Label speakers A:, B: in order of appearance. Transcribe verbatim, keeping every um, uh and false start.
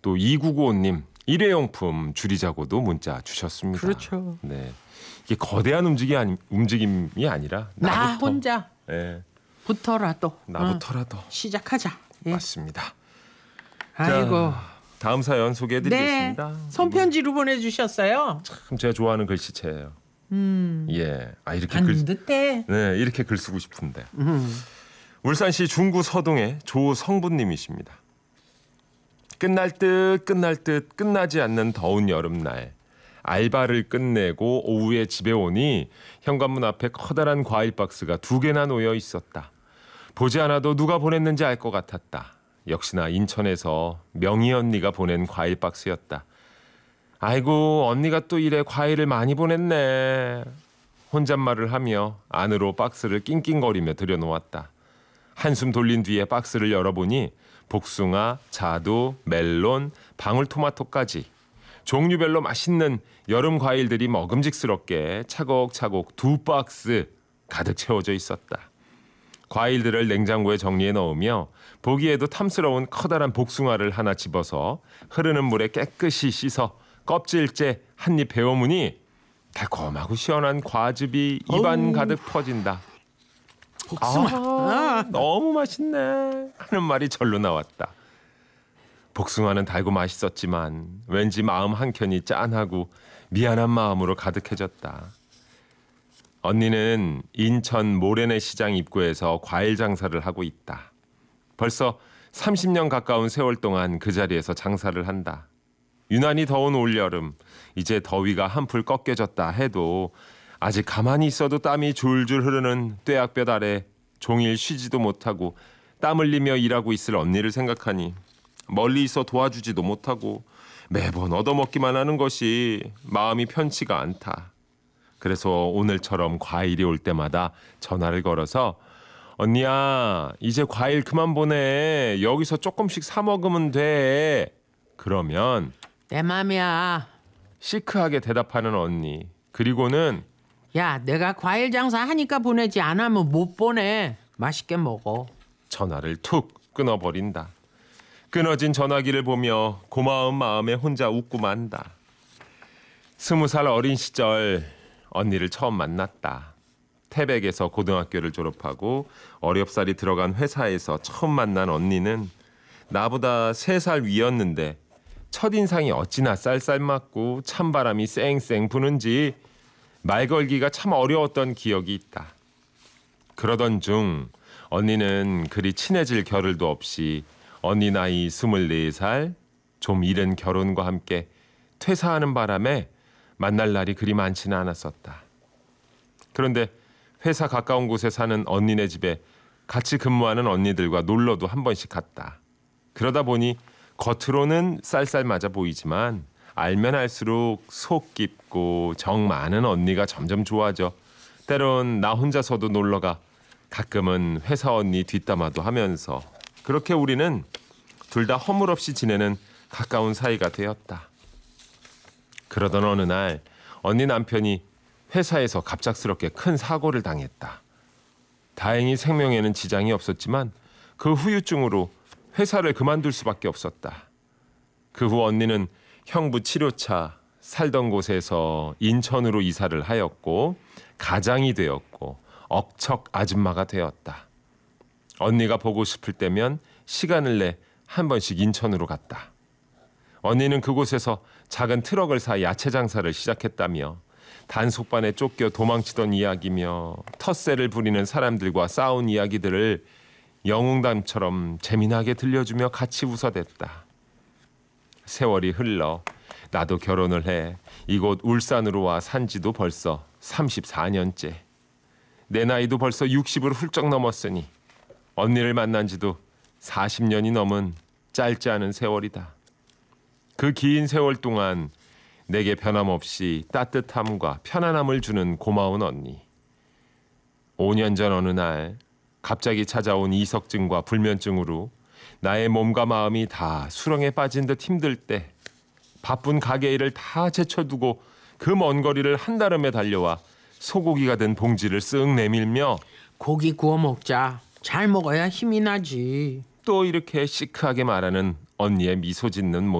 A: 또 이구구오님 일회용품 줄이자고도 문자 주셨습니다.
B: 그렇죠.
A: 네, 이게 거대한 움직이 아니, 움직임이 아니라
B: 나
A: 나부터,
B: 혼자
A: 네,
B: 부터라도
A: 나부터라도
B: 어, 시작하자. 예.
A: 맞습니다.
B: 아이고.
A: 자, 다음 사연 소개해드리겠습니다.
B: 네. 손편지로 보내주셨어요.
A: 참 제가 좋아하는 글씨체예요.
B: 음.
A: 예, 아 이렇게 글,
B: 반듯해.
A: 네, 이렇게 글 쓰고 싶은데.
B: 음.
A: 울산시 중구 서동의 조성부님이십니다. 끝날 듯 끝날 듯 끝나지 않는 더운 여름날 알바를 끝내고 오후에 집에 오니 현관문 앞에 커다란 과일 박스가 두 개나 놓여 있었다. 보지 않아도 누가 보냈는지 알 것 같았다. 역시나 인천에서 명희 언니가 보낸 과일 박스였다. 아이고 언니가 또 이래 과일을 많이 보냈네. 혼잣말을 하며 안으로 박스를 낑낑거리며 들여놓았다. 한숨 돌린 뒤에 박스를 열어보니 복숭아, 자두, 멜론, 방울토마토까지 종류별로 맛있는 여름 과일들이 먹음직스럽게 차곡차곡 두 박스 가득 채워져 있었다. 과일들을 냉장고에 정리해 넣으며 보기에도 탐스러운 커다란 복숭아를 하나 집어서 흐르는 물에 깨끗이 씻어 껍질째 한 입 베어무니 달콤하고 시원한 과즙이 입안
B: 어우.
A: 가득 퍼진다.
B: 복숭아.
A: 아, 너무 맛있네 하는 말이 절로 나왔다. 복숭아는 달고 맛있었지만 왠지 마음 한켠이 짠하고 미안한 마음으로 가득해졌다. 언니는 인천 모래내 시장 입구에서 과일 장사를 하고 있다. 벌써 삼십 년 가까운 세월 동안 그 자리에서 장사를 한다. 유난히 더운 올여름 이제 더위가 한풀 꺾여졌다 해도 아직 가만히 있어도 땀이 줄줄 흐르는 뙤약볕 아래 종일 쉬지도 못하고 땀 흘리며 일하고 있을 언니를 생각하니 멀리 있어 도와주지도 못하고 매번 얻어먹기만 하는 것이 마음이 편치가 않다. 그래서 오늘처럼 과일이 올 때마다 전화를 걸어서 언니야 이제 과일 그만 보내. 여기서 조금씩 사 먹으면 돼. 그러면
B: 내 맘이야.
A: 시크하게 대답하는 언니. 그리고는
B: 야, 내가 과일 장사 하니까 보내지 안 하면 못 보내. 맛있게 먹어.
A: 전화를 툭 끊어버린다. 끊어진 전화기를 보며 고마운 마음에 혼자 웃고 만다. 스무 살 어린 시절 언니를 처음 만났다. 태백에서 고등학교를 졸업하고 어렵사리 들어간 회사에서 처음 만난 언니는 나보다 세 살 위였는데 첫인상이 어찌나 쌀쌀맞고 찬바람이 쌩쌩 부는지 말 걸기가 참 어려웠던 기억이 있다. 그러던 중 언니는 그리 친해질 겨를도 없이 언니 나이 스물네 살 좀 이른 결혼과 함께 퇴사하는 바람에 만날 날이 그리 많지는 않았었다. 그런데 회사 가까운 곳에 사는 언니네 집에 같이 근무하는 언니들과 놀러도 한 번씩 갔다. 그러다 보니 겉으로는 쌀쌀맞아 보이지만 알면 알수록 속 깊고 정 많은 언니가 점점 좋아져 때론 나 혼자서도 놀러가 가끔은 회사 언니 뒷담화도 하면서 그렇게 우리는 둘 다 허물없이 지내는 가까운 사이가 되었다. 그러던 어느 날 언니 남편이 회사에서 갑작스럽게 큰 사고를 당했다. 다행히 생명에는 지장이 없었지만 그 후유증으로 회사를 그만둘 수밖에 없었다. 그 후 언니는 형부 치료차 살던 곳에서 인천으로 이사를 하였고 가장이 되었고 억척 아줌마가 되었다. 언니가 보고 싶을 때면 시간을 내 한 번씩 인천으로 갔다. 언니는 그곳에서 작은 트럭을 사 야채 장사를 시작했다며 단속반에 쫓겨 도망치던 이야기며 텃세를 부리는 사람들과 싸운 이야기들을 영웅담처럼 재미나게 들려주며 같이 웃어댔다. 세월이 흘러 나도 결혼을 해 이곳 울산으로 와 산지도 벌써 삼십사 년째. 내 나이도 벌써 육십을 훌쩍 넘었으니 언니를 만난 지도 사십 년이 넘은 짧지 않은 세월이다. 그 긴 세월 동안 내게 변함없이 따뜻함과 편안함을 주는 고마운 언니. 오 년 전 어느 날 갑자기 찾아온 이석증과 불면증으로 나의 몸과 마음이 다 수렁에 빠진 듯 힘들 때 바쁜 가게 일을 다 제쳐두고 그 먼 거리를 한달음에 달려와 소고기가 든 봉지를 쓱 내밀며
B: 고기 구워 먹자. 잘 먹어야 힘이 나지.
A: 또 이렇게 시크하게 말하는 언니의 미소 짓는